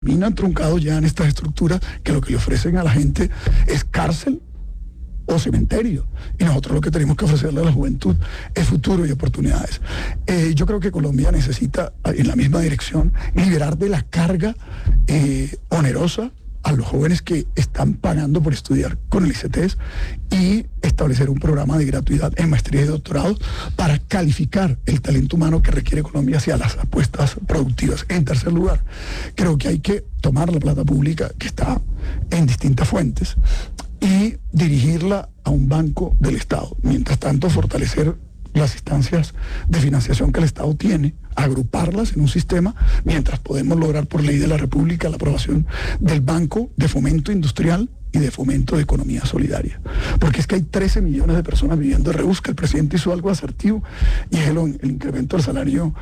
terminan truncados ya en estas estructuras que lo que le ofrecen a la gente es cárcel o cementerio, y nosotros lo que tenemos que ofrecerle a la juventud es futuro y oportunidades. Yo creo que Colombia necesita, en la misma dirección, liberar de la carga onerosa a los jóvenes que están pagando por estudiar con el ICETEX y establecer un programa de gratuidad en maestrías y doctorados para calificar el talento humano que requiere Colombia hacia las apuestas productivas. En tercer lugar, creo que hay que tomar la plata pública que está en distintas fuentes y dirigirla a un banco del Estado. Mientras tanto, fortalecer las instancias de financiación que el Estado tiene, agruparlas en un sistema, mientras podemos lograr por ley de la República la aprobación del Banco de Fomento Industrial y de Fomento de Economía Solidaria. Porque es que hay 13 millones de personas viviendo de rebusca. El presidente hizo algo asertivo y es el incremento del salario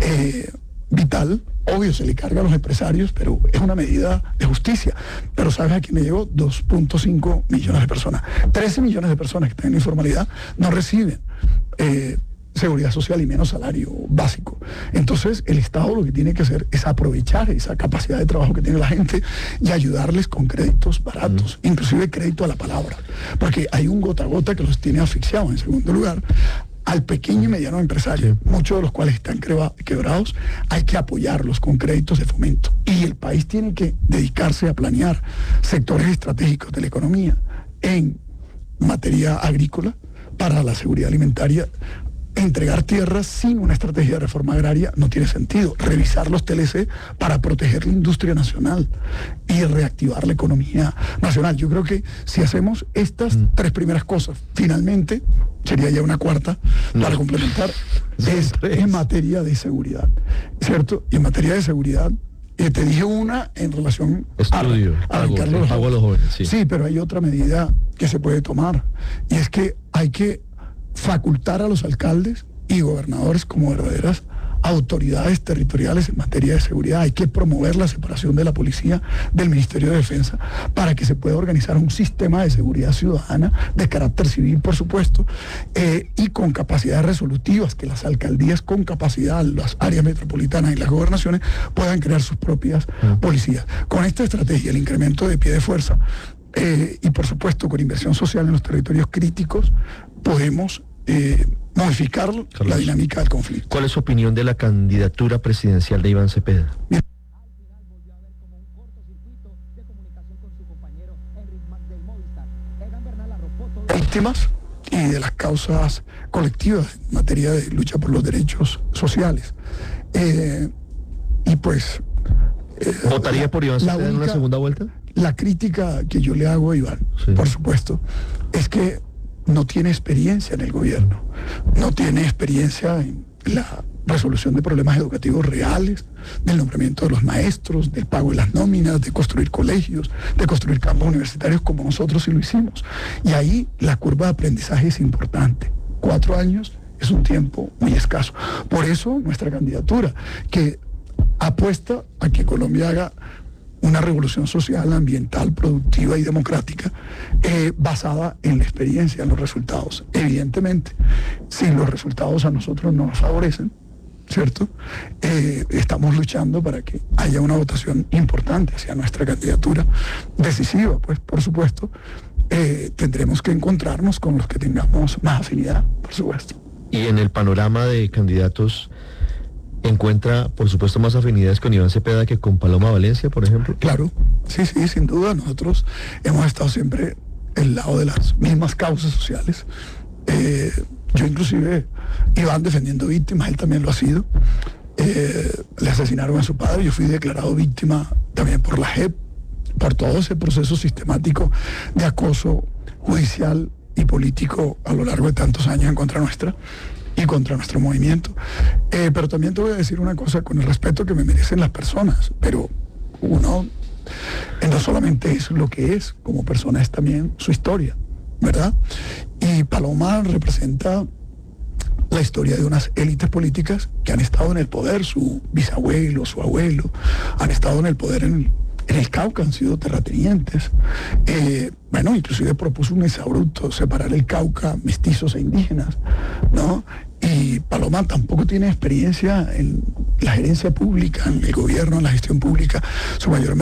vital. Obvio, se le carga a los empresarios, pero es una medida de justicia. Pero ¿sabes a quién le llegó? 2.5 millones de personas. 13 millones de personas que están en informalidad no reciben seguridad social y menos salario básico. Entonces, el Estado lo que tiene que hacer es aprovechar esa capacidad de trabajo que tiene la gente y ayudarles con créditos baratos, inclusive crédito a la palabra, porque hay un gota a gota que los tiene asfixiados. En segundo lugar, al pequeño y mediano empresario, muchos de los cuales están quebrados, hay que apoyarlos con créditos de fomento. Y el país tiene que dedicarse a planear sectores estratégicos de la economía en materia agrícola para la seguridad alimentaria. Entregar tierras sin una estrategia de reforma agraria no tiene sentido. Revisar los TLC para proteger la industria nacional y reactivar la economía nacional. Yo creo que si hacemos estas tres primeras cosas, finalmente, sería ya una cuarta para complementar, es en materia de seguridad, ¿cierto? Y en materia de seguridad, te dije una en relación a los jóvenes. Sí, pero hay otra medida que se puede tomar, y es que hay que facultar a los alcaldes y gobernadores como verdaderas autoridades territoriales en materia de seguridad. Hay que promover la separación de la policía del Ministerio de Defensa para que se pueda organizar un sistema de seguridad ciudadana de carácter civil, por supuesto, y con capacidades resolutivas, que las alcaldías con capacidad, las áreas metropolitanas y las gobernaciones puedan crear sus propias policías. Con esta estrategia, el incremento de pie de fuerza y por supuesto con inversión social en los territorios críticos, podemos modificar la dinámica del conflicto. ¿Cuál es su opinión de la candidatura presidencial de Iván Cepeda? Víctimas y de las causas colectivas en materia de lucha por los derechos sociales. Y pues... ¿Votaría por Iván Cepeda en una segunda vuelta? La crítica que yo le hago a Iván, por supuesto, es que no tiene experiencia en el gobierno, no tiene experiencia en la resolución de problemas educativos reales, del nombramiento de los maestros, del pago de las nóminas, de construir colegios, de construir campos universitarios como nosotros sí lo hicimos. Y ahí la curva de aprendizaje es importante. 4 años es un tiempo muy escaso. Por eso nuestra candidatura, que apuesta a que Colombia haga una revolución social, ambiental, productiva y democrática, basada en la experiencia, en los resultados. Evidentemente, si los resultados a nosotros no nos favorecen, ¿cierto? Estamos luchando para que haya una votación importante hacia nuestra candidatura, decisiva, pues, por supuesto. Tendremos que encontrarnos con los que tengamos más afinidad, por supuesto. Y en el panorama de candidatos, ¿encuentra, por supuesto, más afinidades con Iván Cepeda que con Paloma Valencia, por ejemplo? Claro, sí, sin duda. Nosotros hemos estado siempre del lado de las mismas causas sociales. Yo inclusive, Iván defendiendo víctimas, él también lo ha sido. Le asesinaron a su padre, yo fui declarado víctima también por la JEP, por todo ese proceso sistemático de acoso judicial y político a lo largo de tantos años en contra nuestra y contra nuestro movimiento. Pero también te voy a decir una cosa, con el respeto que me merecen las personas, pero uno no solamente es lo que es como persona, es también su historia, ¿verdad? Y Paloma representa la historia de unas élites políticas que han estado en el poder, su bisabuelo, su abuelo, han estado en el poder en el Cauca, han sido terratenientes. Inclusive propuso un exabrupto, separar el Cauca, mestizos e indígenas, ¿no? Y Y Paloma tampoco tiene experiencia en la gerencia pública, en el gobierno, en la gestión pública. Su mayor